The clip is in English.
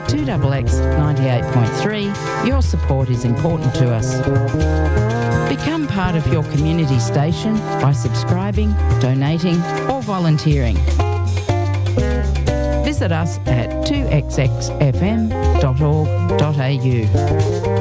2XX 98.3, your support is important to us. Become part of your community station by subscribing, donating or volunteering. Visit us at 2xxfm.org.au.